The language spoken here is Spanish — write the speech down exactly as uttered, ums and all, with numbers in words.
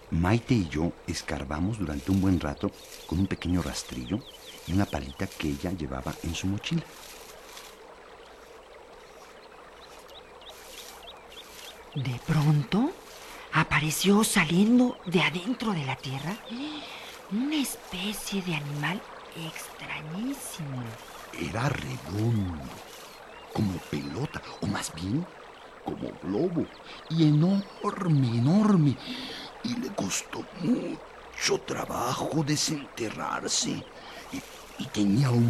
Maite y yo escarbamos durante un buen rato con un pequeño rastrillo y una palita que ella llevaba en su mochila. De pronto apareció saliendo de adentro de la tierra una especie de animal extrañísimo. Era redondo, como pelota, o más bien como globo, y enorme, enorme, y le costó mucho trabajo desenterrarse, y, y tenía un